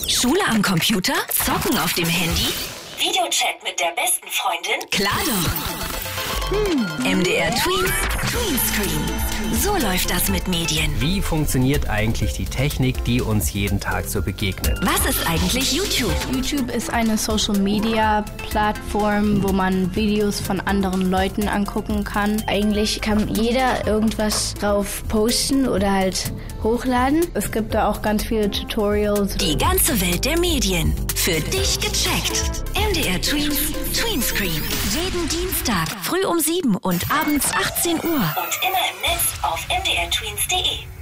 Schule am Computer? Zocken auf dem Handy? Videochat mit der besten Freundin? Klar doch. MDR Tweens, Tweenscreen. So läuft das mit Medien. Wie funktioniert eigentlich die Technik, die uns jeden Tag so begegnet? Was ist eigentlich YouTube? YouTube ist eine Social-Media-Plattform, wo man Videos von anderen Leuten angucken kann. Eigentlich kann jeder irgendwas drauf posten oder halt hochladen. Es gibt da auch ganz viele Tutorials. Die ganze Welt der Medien. Für dich gecheckt. MDR Tweens, Tweenscreen. Jeden Dienstag früh um 7 und abends 18 Uhr. Und immer im Netz auf mdrtweens.de.